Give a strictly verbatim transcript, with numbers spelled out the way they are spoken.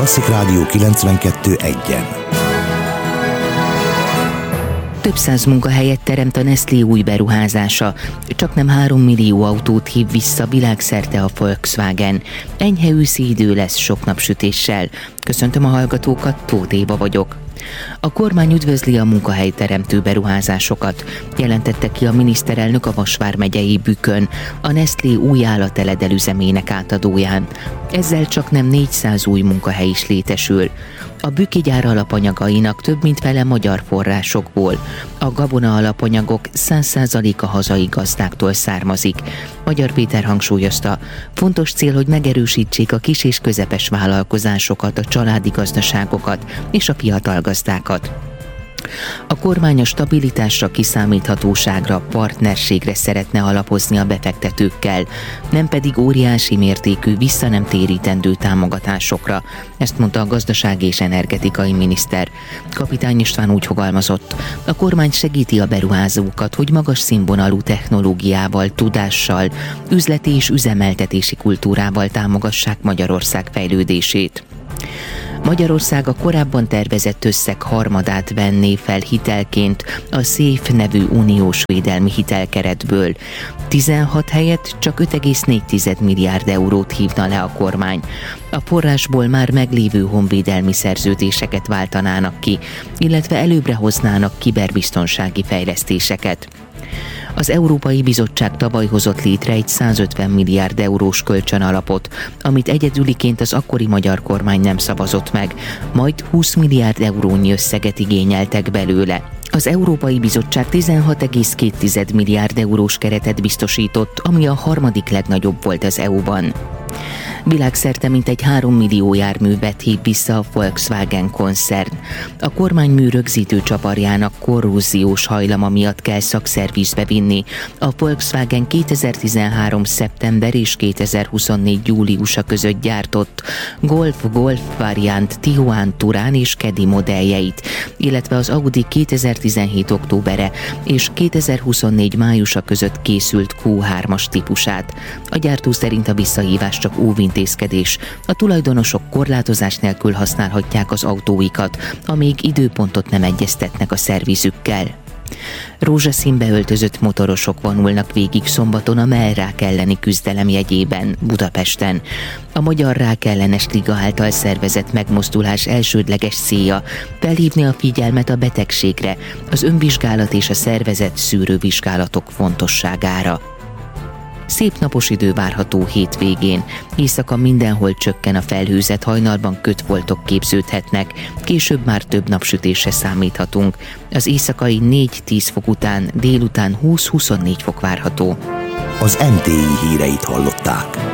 Klasszik Rádió kilencvenkettő egyen. Több száz munkahelyet teremt a Nestlé új beruházása. Csaknem három millió autót hív vissza világszerte a Volkswagen. Enyhe őszi idő lesz sok napsütéssel. Köszöntöm a hallgatókat, Tóth Éva vagyok. A kormány üdvözli a munkahelyteremtő beruházásokat, jelentette ki a miniszterelnök a Vas vármegyei Bükkön, a Nestlé új állateledelüzemének átadóján. Ezzel csaknem négyszáz új munkahely is létesül. A bükki gyár alapanyagainak több mint fele magyar forrásokból. A gabona alapanyagok száz százaléka hazai gazdáktól származik. Magyar Péter hangsúlyozta, fontos cél, hogy megerősítsék a kis és közepes vállalkozásokat, a családi gazdaságokat és a fiatal gazdákat. A kormány a stabilitásra, kiszámíthatóságra, partnerségre szeretne alapozni a befektetőkkel, nem pedig óriási mértékű, vissza nem térítendő támogatásokra. Ezt mondta a gazdasági és energetikai miniszter. Kapitány István úgy fogalmazott, a kormány segíti a beruházókat, hogy magas színvonalú technológiával, tudással, üzleti és üzemeltetési kultúrával támogassák Magyarország fejlődését. Magyarország a korábban tervezett összeg harmadát venné fel hitelként a SZÉF nevű uniós védelmi hitelkeretből. tizenhat helyett csak öt egész négy milliárd eurót hívna le a kormány. A forrásból már meglévő honvédelmi szerződéseket váltanának ki, illetve előbbre hoznának kiberbiztonsági fejlesztéseket. Az Európai Bizottság tavaly hozott létre egy százötven milliárd eurós kölcsönalapot, amit egyedüliként az akkori magyar kormány nem szavazott meg, majd húsz milliárd eurónyi összeget igényeltek belőle. Az Európai Bizottság tizenhat egész két milliárd eurós keretet biztosított, ami a harmadik legnagyobb volt az é u-ban. Világszerte mintegy három millió járművet hív vissza a Volkswagen koncern. A kormánymű rögzítő csaparjának korróziós hajlama miatt kell szakszervizbe vinni. A Volkswagen kétezer-tizenhárom szeptember és kétezer-huszonnégy júliusa között gyártott Golf, Golf variant, Tiguan, Touran és Caddy modelljeit, illetve az Audi kétezer-tizenhét októbere és kétezer-huszonnégy májusa között készült kú hármas típusát. A gyártó szerint a visszahívás csak óvintézkedés. A tulajdonosok korlátozás nélkül használhatják az autóikat, amíg időpontot nem egyeztetnek a szervizükkel. Rózsaszínbe öltözött motorosok vonulnak végig szombaton a mellrák elleni küzdelem jegyében Budapesten. A Magyar Rákellenes Liga által szervezett megmozdulás elsődleges célja felhívni a figyelmet a betegségre, az önvizsgálat és a szervezett szűrővizsgálatok fontosságára. Szép napos idő várható hétvégén. Éjszaka mindenhol csökken a felhőzet, hajnalban kötfoltok képződhetnek, később már több napsütésre számíthatunk. Az éjszakai négy-tíz fok után délután húsz-huszonnégy fok várható. Az em té i híreit hallották.